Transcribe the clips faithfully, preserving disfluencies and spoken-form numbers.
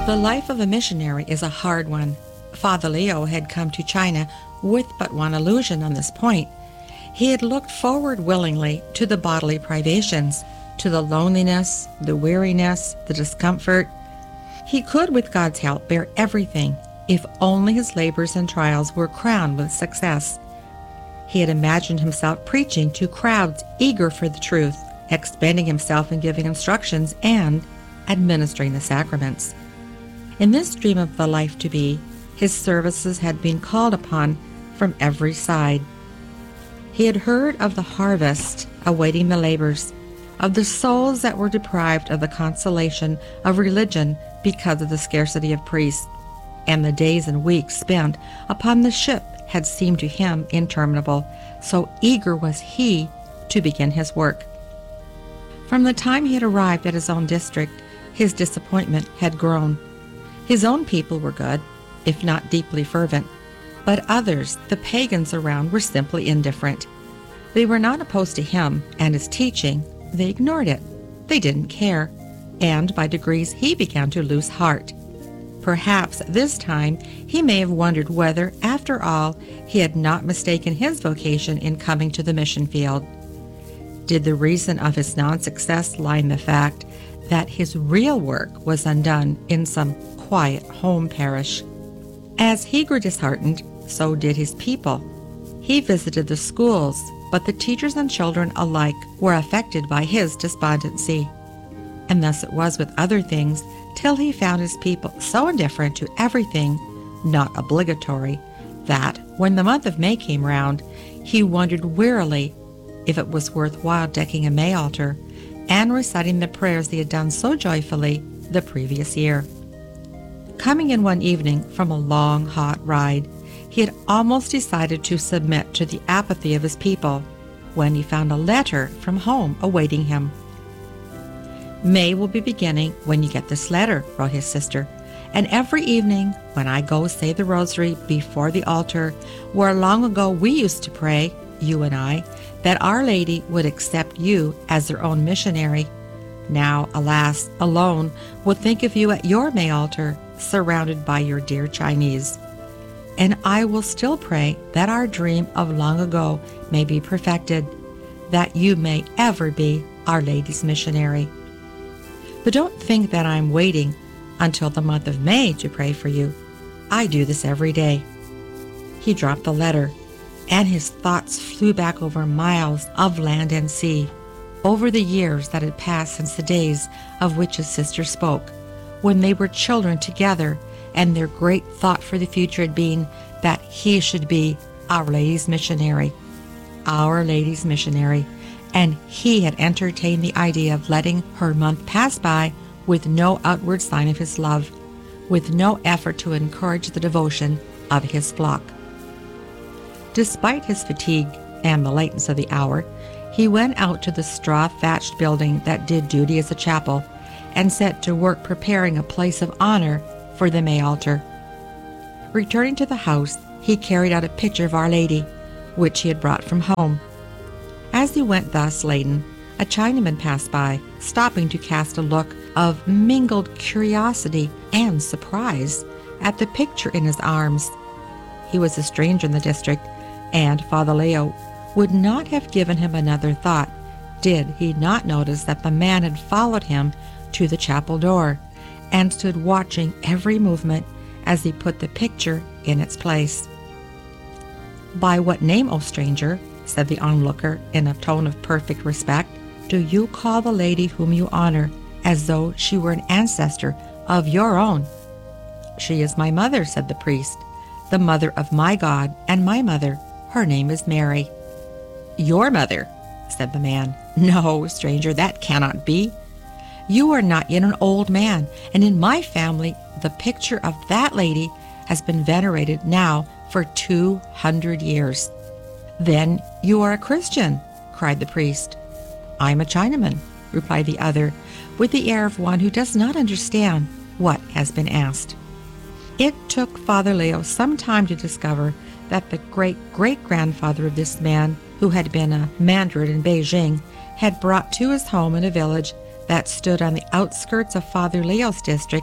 The life of a missionary is a hard one. Father Leo had come to China with but one illusion on this point. He had looked forward willingly to the bodily privations, to the loneliness, the weariness, the discomfort. He could, with God's help, bear everything if only his labors and trials were crowned with success. He had imagined himself preaching to crowds eager for the truth, expending himself in giving instructions and administering the sacraments. In this dream of the life to be, his services had been called upon from every side. He had heard of the harvest awaiting the labors, of the souls that were deprived of the consolation of religion because of the scarcity of priests, and the days and weeks spent upon the ship had seemed to him interminable, so eager was he to begin his work. From the time he had arrived at his own district, his disappointment had grown. His own people were good, if not deeply fervent, but others, the pagans around, were simply indifferent. They were not opposed to him and his teaching. They ignored it. They didn't care, and by degrees he began to lose heart. Perhaps this time he may have wondered whether, after all, he had not mistaken his vocation in coming to the mission field. Did the reason of his non-success lie in the fact that his real work was undone in some quiet home parish? As he grew disheartened, so did his people. He visited the schools, but the teachers and children alike were affected by his despondency. And thus it was with other things, till he found his people so indifferent to everything not obligatory that, when the month of May came round, he wondered wearily if it was worth while decking a May altar and reciting the prayers he had done so joyfully the previous year. Coming in one evening from a long, hot ride, he had almost decided to submit to the apathy of his people when he found a letter from home awaiting him. "May will be beginning when you get this letter," wrote his sister, "and every evening when I go say the rosary before the altar, where long ago we used to pray, you and I, that Our Lady would accept you as their own missionary, now, alas, alone, will think of you at your May altar, surrounded by your dear Chinese. And I will still pray that our dream of long ago may be perfected, that you may ever be Our Lady's missionary. But don't think that I'm waiting until the month of May to pray for you. I do this every day." He dropped the letter, and his thoughts flew back over miles of land and sea, over the years that had passed since the days of which his sister spoke, when they were children together, and their great thought for the future had been that he should be Our Lady's missionary. Our Lady's missionary. And he had entertained the idea of letting her month pass by with no outward sign of his love, with no effort to encourage the devotion of his flock. Despite his fatigue and the lateness of the hour, he went out to the straw-thatched building that did duty as a chapel and set to work preparing a place of honor for the May altar. Returning to the house, he carried out a picture of Our Lady, which he had brought from home. As he went thus laden, a Chinaman passed by, stopping to cast a look of mingled curiosity and surprise at the picture in his arms. He was a stranger in the district, and Father Leo would not have given him another thought did he not notice that the man had followed him to the chapel door and stood watching every movement as he put the picture in its place. "By what name, O stranger," said the onlooker in a tone of perfect respect, "do you call the lady whom you honor as though she were an ancestor of your own?" "She is my mother," said the priest, "the mother of my God and my mother. Her name is Mary." "Your mother," said the man. "No, stranger, that cannot be. You are not yet an old man, and in my family the picture of that lady has been venerated now for two hundred years." "Then you are a Christian," cried the priest. "I am a Chinaman," replied the other, with the air of one who does not understand what has been asked. It took Father Leo some time to discover that the great-great-grandfather of this man, who had been a mandarin in Beijing, had brought to his home in a village that stood on the outskirts of Father Leo's district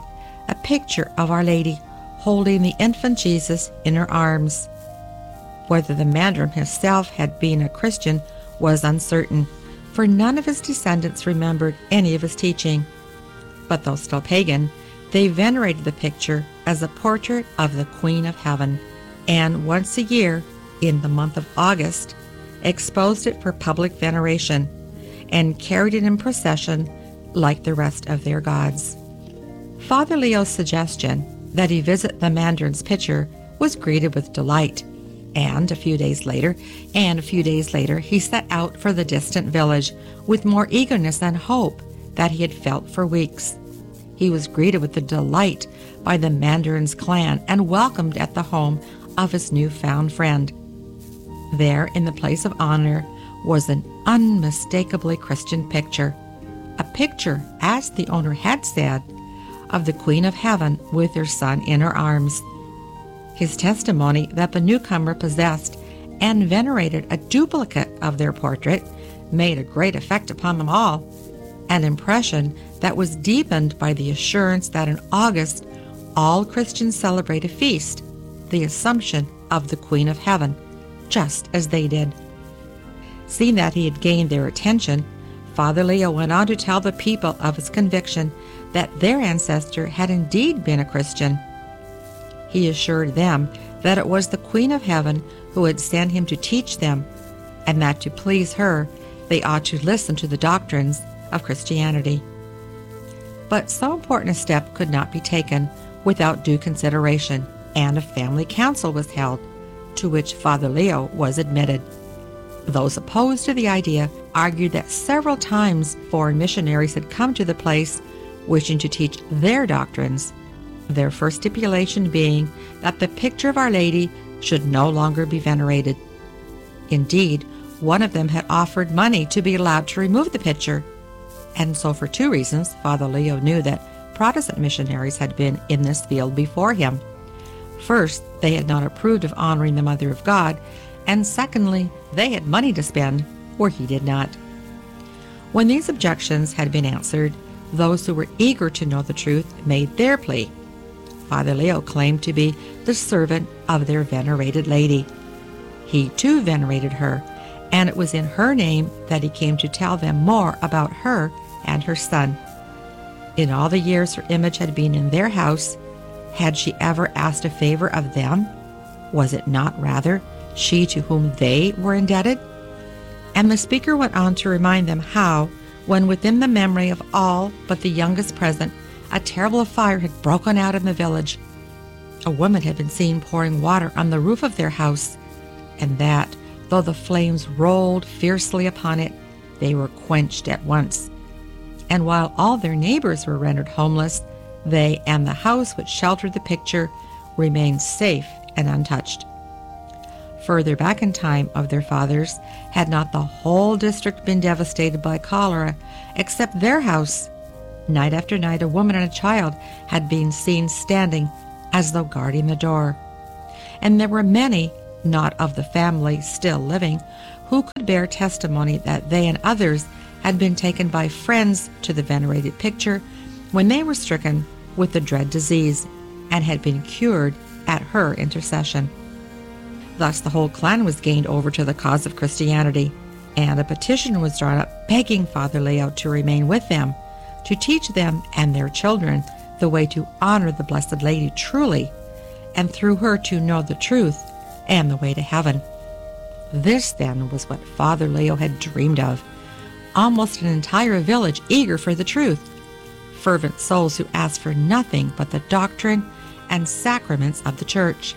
a picture of Our Lady holding the infant Jesus in her arms. Whether the mandarin himself had been a Christian was uncertain, for none of his descendants remembered any of his teaching. But though still pagan, they venerated the picture as a portrait of the Queen of Heaven, and once a year, in the month of August, exposed it for public veneration, and carried it in procession like the rest of their gods. Father Leo's suggestion that he visit the mandarin's picture was greeted with delight, and a few days later, and a few days later, he set out for the distant village with more eagerness and hope than he had felt for weeks. He was greeted with the delight by the mandarin's clan and welcomed at the home of his newfound friend. There, in the place of honor, was an unmistakably Christian picture, a picture, as the owner had said, of the Queen of Heaven with her son in her arms. His testimony that the newcomer possessed and venerated a duplicate of their portrait made a great effect upon them all, an impression that was deepened by the assurance that in August all Christians celebrate a feast, the Assumption of the Queen of Heaven, just as they did. Seeing that he had gained their attention, Father Leo went on to tell the people of his conviction that their ancestor had indeed been a Christian. He assured them that it was the Queen of Heaven who had sent him to teach them, and that to please her, they ought to listen to the doctrines of Christianity. But so important a step could not be taken without due consideration, and a family council was held, to which Father Leo was admitted. Those opposed to the idea argued that several times foreign missionaries had come to the place wishing to teach their doctrines, their first stipulation being that the picture of Our Lady should no longer be venerated. Indeed, one of them had offered money to be allowed to remove the picture, and so for two reasons Father Leo knew that Protestant missionaries had been in this field before him. First, they had not approved of honoring the Mother of God, and secondly, they had money to spend where he did not. When these objections had been answered, those who were eager to know the truth made their plea. Father Leo claimed to be the servant of their venerated lady. He too venerated her, and it was in her name that he came to tell them more about her and her son. In all the years her image had been in their house, had she ever asked a favor of them? Was it not rather she to whom they were indebted? And the speaker went on to remind them how, when within the memory of all but the youngest present, a terrible fire had broken out in the village. A woman had been seen pouring water on the roof of their house, and that, though the flames rolled fiercely upon it, they were quenched at once. And while all their neighbors were rendered homeless, they and the house which sheltered the picture remained safe and untouched. Further back in time of their fathers, had not the whole district been devastated by cholera, except their house? Night after night, a woman and a child had been seen standing as though guarding the door. And there were many, not of the family still living, who could bear testimony that they and others had been taken by friends to the venerated picture when they were stricken with the dread disease, and had been cured at her intercession. Thus the whole clan was gained over to the cause of Christianity, and a petition was drawn up begging Father Leo to remain with them, to teach them and their children the way to honor the Blessed Lady truly, and through her to know the truth and the way to heaven. This, then, was what Father Leo had dreamed of. Almost an entire village eager for the truth. Fervent souls who asked for nothing but the doctrine and sacraments of the Church.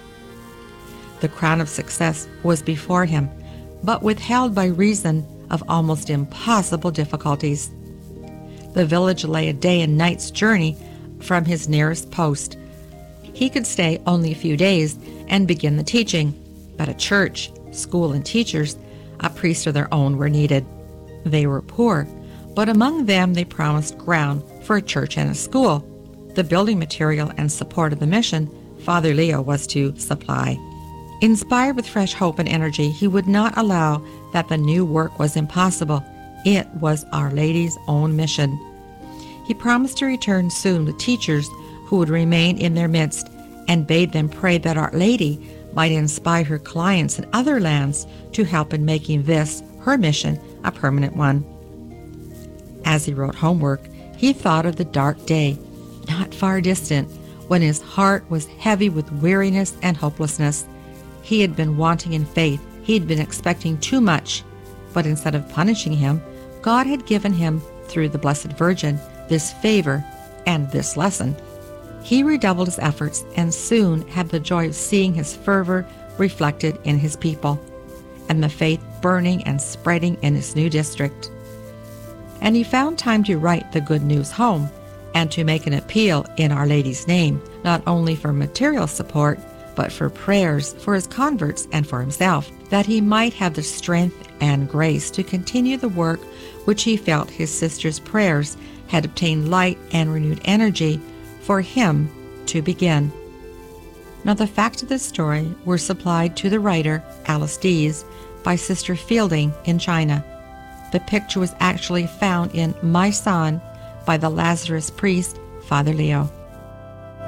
The crown of success was before him, but withheld by reason of almost impossible difficulties. The village lay a day and night's journey from his nearest post. He could stay only a few days and begin the teaching, but a church, school, and teachers, a priest of their own, were needed. They were poor, but among them they promised ground for a church and a school. The building material and support of the mission Father Leo was to supply. Inspired with fresh hope and energy, he would not allow that the new work was impossible. It was Our Lady's own mission. He promised to return soon with teachers who would remain in their midst, and bade them pray that Our Lady might inspire her clients in other lands to help in making this, her mission, a permanent one. As he wrote homework, he thought of the dark day, not far distant, when his heart was heavy with weariness and hopelessness. He had been wanting in faith. He had been expecting too much. But instead of punishing him, God had given him, through the Blessed Virgin, this favor and this lesson. He redoubled his efforts and soon had the joy of seeing his fervor reflected in his people, and the faith burning and spreading in his new district. And he found time to write the good news home and to make an appeal in Our Lady's name, not only for material support, but for prayers for his converts and for himself, that he might have the strength and grace to continue the work which he felt his sister's prayers had obtained light and renewed energy for him to begin. Now, the facts of this story were supplied to the writer, Alice Dease, by Sister Fielding in China. The picture was actually found in My Son by the Lazarus priest, Father Leo.